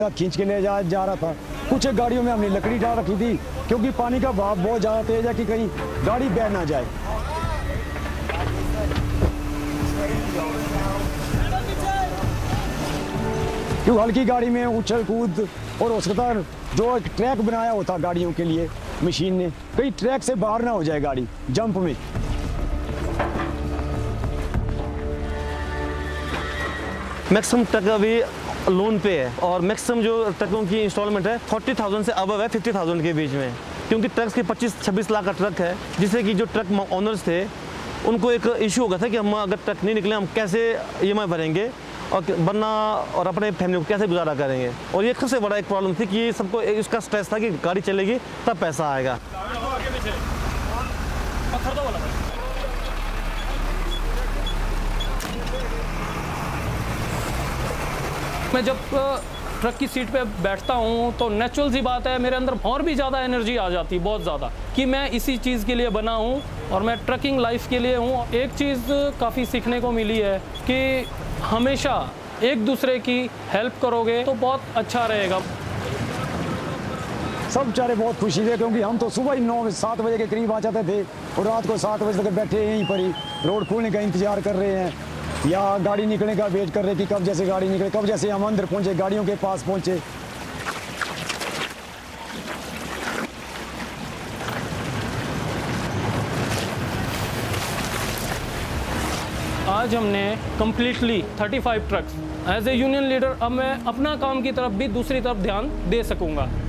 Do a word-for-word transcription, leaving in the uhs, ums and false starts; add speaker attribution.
Speaker 1: खींच के ले जा जा रहा था। कुछ गाड़ियों में हमने लकड़ी डाल रखी थी क्योंकि पानी का बहाव बहुत ज़्यादा तेज है कि कहीं गाड़ी बह ना जाए। क्यों हल्की गाड़ी में उछल कूद और हो सकता है जो एक ट्रैक बनाया होता गाड़ियों के लिए मशीन ने, कहीं ट्रैक से बाहर ना हो जाए गाड़ी जंप में।
Speaker 2: मैक्सिमम ट्रक अभी लोन पे है और मैक्सिमम जो ट्रकों की इंस्टॉलमेंट है फोर्टी थाउजेंड से अबव है फिफ्टी थाउजेंड के बीच में, क्योंकि ट्रक्स के पच्चीस छब्बीस लाख का ट्रक है, जिससे कि जो ट्रक ओनर्स थे उनको एक इशू हो गया था कि हम अगर ट्रक नहीं निकले हम कैसे ई एम आई भरेंगे और बनना और अपने फैमिली को कैसे गुजारा करेंगे। और ये सबसे बड़ा एक प्रॉब्लम थी कि सबको इसका स्ट्रेस था कि गाड़ी चलेगी तब पैसा आएगा।
Speaker 3: मैं जब ट्रक की सीट पे बैठता हूँ तो नेचुरल सी बात है मेरे अंदर और भी ज़्यादा एनर्जी आ जाती है, बहुत ज़्यादा, कि मैं इसी चीज़ के लिए बना हूँ और मैं ट्रकिंग लाइफ के लिए हूँ। एक चीज़ काफ़ी सीखने को मिली है कि हमेशा एक दूसरे की हेल्प करोगे तो बहुत अच्छा रहेगा।
Speaker 1: सब बेचारे बहुत खुशी थे क्योंकि हम तो सुबह ही नौ सात बजे के करीब आ जाते थे और रात को सात बजे तक बैठे यहीं पर ही रोड खुलने का इंतजार कर रहे हैं या गाड़ी निकलने का वेट कर रहे कि कब जैसे गाड़ी निकले, कब जैसे हम अंदर पहुंचे, गाड़ियों के पास पहुंचे।
Speaker 3: आज हमने कम्प्लीटली पैंतीस trucks as A union leader, अब मैं अपना काम की तरफ भी दूसरी तरफ ध्यान दे सकूंगा।